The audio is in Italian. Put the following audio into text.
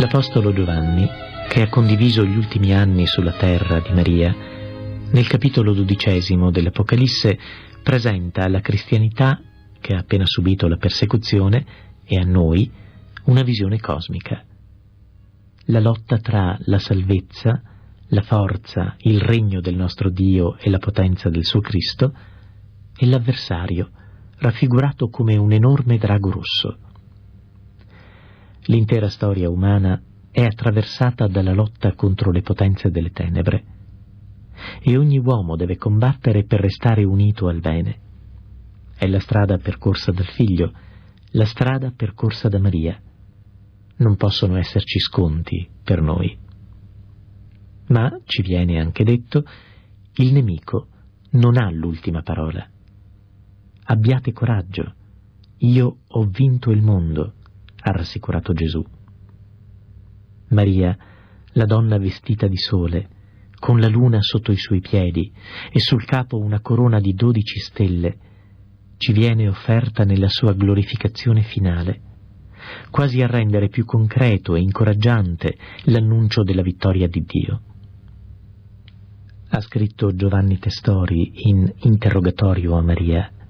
L'Apostolo Giovanni, che ha condiviso gli ultimi anni sulla terra di Maria, nel capitolo 12 dell'Apocalisse presenta alla cristianità, che ha appena subito la persecuzione, e a noi, una visione cosmica. La lotta tra la salvezza, la forza, il regno del nostro Dio e la potenza del suo Cristo, e l'avversario, raffigurato come un enorme drago rosso. L'intera storia umana è attraversata dalla lotta contro le potenze delle tenebre, e ogni uomo deve combattere per restare unito al bene. È la strada percorsa dal Figlio, la strada percorsa da Maria. Non possono esserci sconti per noi. Ma, ci viene anche detto, il nemico non ha l'ultima parola. Abbiate coraggio, io ho vinto il mondo, ha rassicurato Gesù. Maria, la donna vestita di sole, con la luna sotto i suoi piedi e sul capo una corona di 12 stelle, ci viene offerta nella sua glorificazione finale, quasi a rendere più concreto e incoraggiante l'annuncio della vittoria di Dio. Ha scritto Giovanni Testori in Interrogatorio a Maria: